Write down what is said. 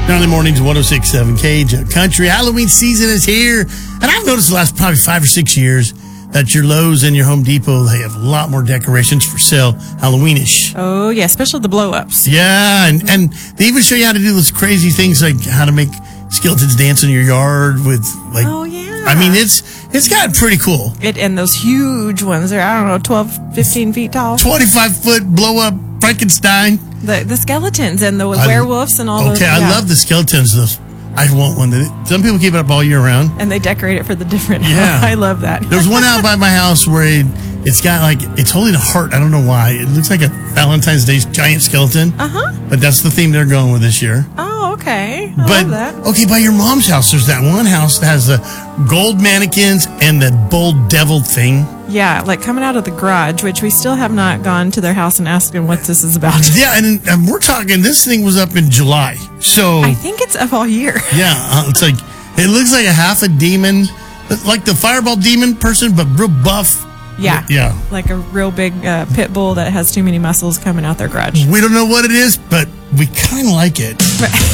Early mornings, 106.7 KJ Country. Halloween season is here. And I've noticed the last probably 5 or 6 years that your Lowe's and your Home Depot, they have a lot more decorations for sale, Halloweenish. Oh, yeah, especially the blow-ups. Yeah, and they even show you how to do those crazy things like how to make skeletons dance in your yard with like... Oh, yeah. I mean, it's gotten pretty cool. And those huge ones are, I don't know, 12, 15 feet tall. 25-foot blow-up Frankenstein. The skeletons and the werewolves and all those. Okay, I love the skeletons. I want one. Some people keep it up all year round. And they decorate it for the different. Yeah. I love that. There's one out by my house where it's got like, it's holding a heart. I don't know why. It looks like a Valentine's Day giant skeleton. Uh-huh. But that's the theme they're going with this year. Oh, okay. I love that. Okay, by your mom's house, there's that one house that has the gold mannequins and the bold devil thing. Yeah, like coming out of the garage, which we still have not gone to their house and asked them what this is about. Yeah, and we're talking, this thing was up in July. So I think it's up all year. Yeah, it's like, it looks like a half a demon, like the fireball demon person, but real buff. Yeah. Yeah. Like a real big pit bull that has too many muscles coming out their garage. We don't know what it is, but we kind of like it.